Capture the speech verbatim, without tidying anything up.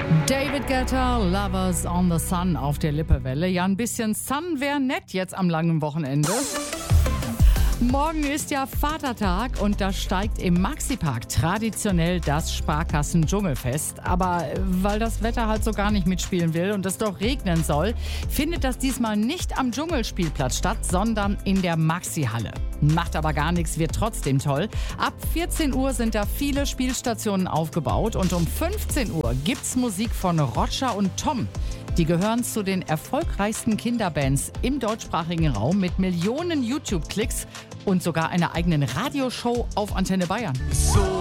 David Guetta, Lovers on the Sun auf der Lippewelle. Ja, ein bisschen Sun wäre nett jetzt am langen Wochenende. Morgen ist ja Vatertag und da steigt im Maxipark traditionell das Sparkassen-Dschungelfest. Aber weil das Wetter halt so gar nicht mitspielen will und es doch regnen soll, findet das diesmal nicht am Dschungelspielplatz statt, sondern in der Maxi-Halle. Macht aber gar nichts, wird trotzdem toll. Ab vierzehn Uhr sind da viele Spielstationen aufgebaut und um fünfzehn Uhr gibt's Musik von Roger und Tom. Die gehören zu den erfolgreichsten Kinderbands im deutschsprachigen Raum mit Millionen YouTube-Klicks und sogar einer eigenen Radioshow auf Antenne Bayern. So